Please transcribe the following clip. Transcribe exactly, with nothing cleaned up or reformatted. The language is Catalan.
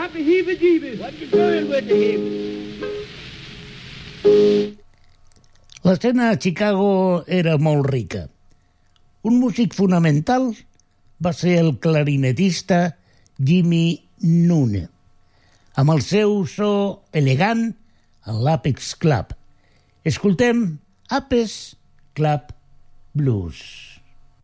happy heebie-jeebies. What you doing with the heebie? L'escena a Chicago era molt rica. Un músic fonamental va ser el clarinetista Jimmy Nunn, amb el seu so elegant a l'Apex Club. Escoltem Apex Club Blues.